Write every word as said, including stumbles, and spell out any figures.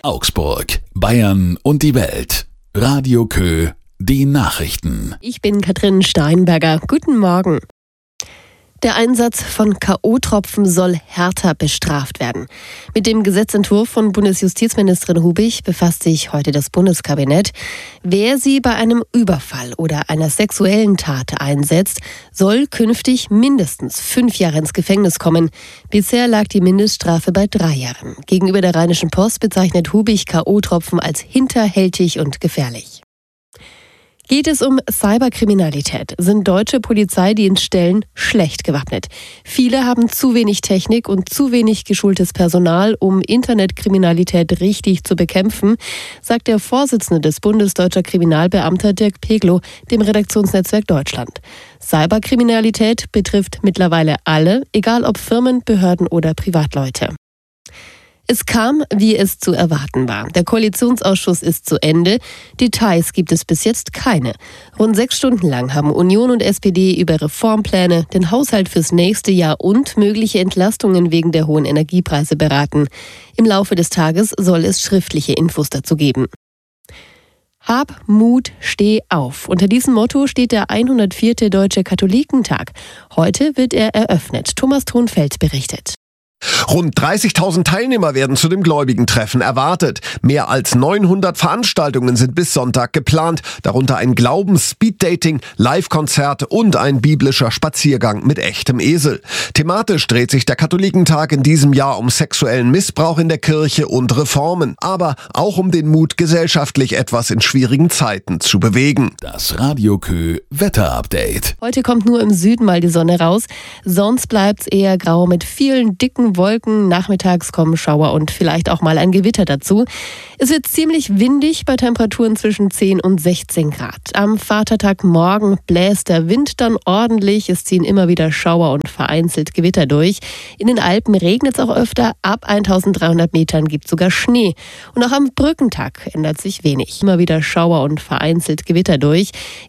Augsburg, Bayern und die Welt. Radio Kö, die Nachrichten. Ich bin Katrin Steinberger. Guten Morgen. Der Einsatz von K O-Tropfen soll härter bestraft werden. Mit dem Gesetzentwurf von Bundesjustizministerin Hubig befasst sich heute das Bundeskabinett. Wer sie bei einem Überfall oder einer sexuellen Tat einsetzt, soll künftig mindestens fünf Jahre ins Gefängnis kommen. Bisher lag die Mindeststrafe bei drei Jahren. Gegenüber der Rheinischen Post bezeichnet Hubig K O-Tropfen als hinterhältig und gefährlich. Geht es um Cyberkriminalität, sind deutsche Polizeidienststellen schlecht gewappnet. Viele haben zu wenig Technik und zu wenig geschultes Personal, um Internetkriminalität richtig zu bekämpfen, sagt der Vorsitzende des Bundes Deutscher Kriminalbeamter Dirk Peglow dem Redaktionsnetzwerk Deutschland. Cyberkriminalität betrifft mittlerweile alle, egal ob Firmen, Behörden oder Privatleute. Es kam, wie es zu erwarten war. Der Koalitionsausschuss ist zu Ende. Details gibt es bis jetzt keine. Rund sechs Stunden lang haben Union und S P D über Reformpläne, den Haushalt fürs nächste Jahr und mögliche Entlastungen wegen der hohen Energiepreise beraten. Im Laufe des Tages soll es schriftliche Infos dazu geben. Hab Mut, steh auf. Unter diesem Motto steht der hundertvierte Deutsche Katholikentag. Heute wird er eröffnet. Thomas Thonfeld berichtet. Rund dreißigtausend Teilnehmer werden zu dem Gläubigentreffen erwartet. Mehr als neunhundert Veranstaltungen sind bis Sonntag geplant, darunter ein Glaubens-, Speeddating, Live-Konzert und ein biblischer Spaziergang mit echtem Esel. Thematisch dreht sich der Katholikentag in diesem Jahr um sexuellen Missbrauch in der Kirche und Reformen, aber auch um den Mut, gesellschaftlich etwas in schwierigen Zeiten zu bewegen. Das Radio Kö Wetterupdate. Heute kommt nur im Süden mal die Sonne raus, sonst bleibt's eher grau mit vielen dicken Wolken, nachmittags kommen Schauer und vielleicht auch mal ein Gewitter dazu. Es wird ziemlich windig bei Temperaturen zwischen zehn und sechzehn Grad. Am Vatertagmorgen bläst der Wind dann ordentlich. Es ziehen immer wieder Schauer und vereinzelt Gewitter durch. In den Alpen regnet es auch öfter. Ab eintausenddreihundert Metern gibt es sogar Schnee. Und auch am Brückentag ändert sich wenig. Immer wieder Schauer und vereinzelt Gewitter durch.